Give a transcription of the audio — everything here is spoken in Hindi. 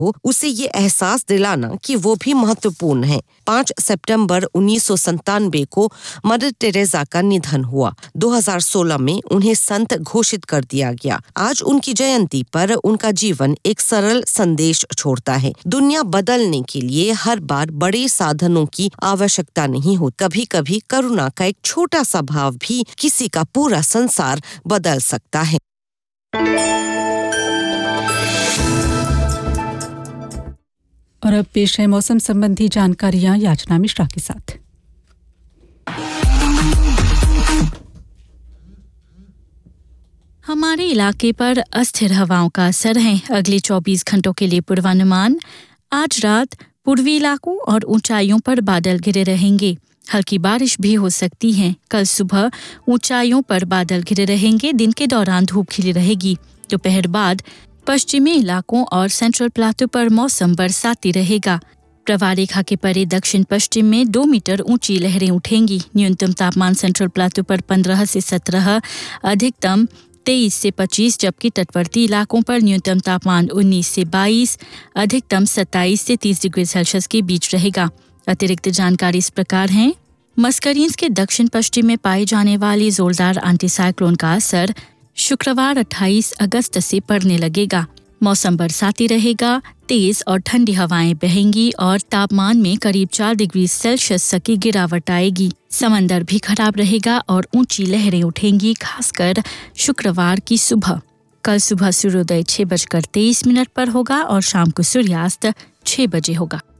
हो, उसे ये एहसास दिलाना कि वो भी महत्वपूर्ण है। 5 सितंबर 1997 को मदर टेरेसा का निधन हुआ। 2016 में उन्हें संत घोषित कर दिया गया। आज उनकी जयंती पर उनका जीवन एक सरल संदेश छोड़ता है। दुनिया बदलने के लिए हर बार बड़े साधनों की आवश्यकता नहीं होती। कभी-कभी करुणा का एक छोटा सा भाव भी किसी का पूरा संसार बदल सकता है। और अब पेश है मौसम संबंधी जानकारियां याचना मिश्रा के साथ। हमारे इलाके पर अस्थिर हवाओं का असर है। अगले 24 घंटों के लिए पूर्वानुमान। आज रात पूर्वी इलाकों और ऊंचाइयों पर बादल घिरे रहेंगे। हल्की बारिश भी हो सकती है। कल सुबह ऊंचाइयों पर बादल घिरे रहेंगे। दिन के दौरान धूप खिली रहेगी। दोपहर बाद पश्चिमी इलाकों और सेंट्रल प्लाटो पर मौसम बरसाती रहेगा। प्रवाह रेखा के परे दक्षिण पश्चिम में 2 मीटर ऊंची लहरें उठेंगी। न्यूनतम तापमान सेंट्रल प्लाटो पर 15 से 17, अधिकतम 23 से 25, जबकि तटवर्ती इलाकों पर न्यूनतम तापमान 19 से 22, अधिकतम 27 से 30 डिग्री सेल्सियस के बीच रहेगा। अतिरिक्त जानकारी इस प्रकार है। मस्करीन्स के दक्षिण पश्चिम में पाई जाने वाली जोरदार एंटीसाइक्लोन का असर शुक्रवार 28 अगस्त से पड़ने लगेगा। मौसम बरसाती रहेगा। तेज और ठंडी हवाएं बहेंगी और तापमान में करीब 4 डिग्री सेल्सियस तक की गिरावट आएगी। समंदर भी खराब रहेगा और ऊंची लहरें उठेंगी, खासकर शुक्रवार की सुबह। कल सुबह सूर्योदय 6:23 पर होगा और शाम को सूर्यास्त 6 बजे होगा।